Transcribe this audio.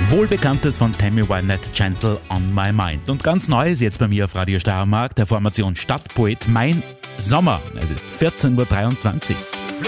Wohlbekanntes von Tammy Wynette, Gentle on My Mind. Und ganz neu ist jetzt bei mir auf Radio Steiermark der Formation Stadtpoet Mein Sommer. Es ist 14:23 Uhr.